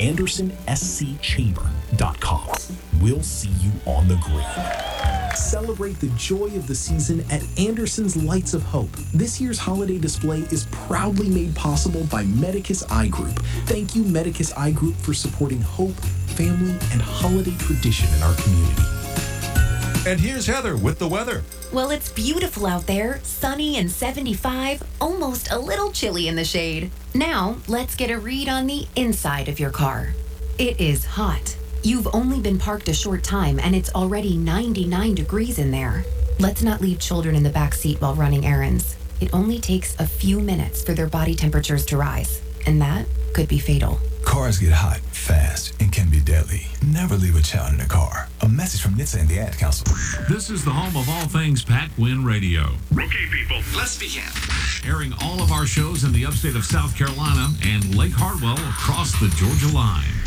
AndersonSCChamber.com. We'll see you on the green. Celebrate the joy of the season at Anderson's Lights of Hope. This year's holiday display is proudly made possible by Medicus Eye Group. Thank you, Medicus Eye Group, for supporting hope, family, and holiday tradition in our community. And here's Heather with the weather. Well, it's beautiful out there, sunny and 75, almost a little chilly in the shade. Now, let's get a read on the inside of your car. It is hot. You've only been parked a short time and it's already 99 degrees in there. Let's not leave children in the back seat while running errands. It only takes a few minutes for their body temperatures to rise, and that could be fatal. Cars get hot fast and can be deadly. Never leave a child in a car. A message from NHTSA and the Ad Council. This is the home of all things Pat Quinn Radio. Okay, people, let's begin. Airing all of our shows in the upstate of South Carolina and Lake Hartwell across the Georgia line.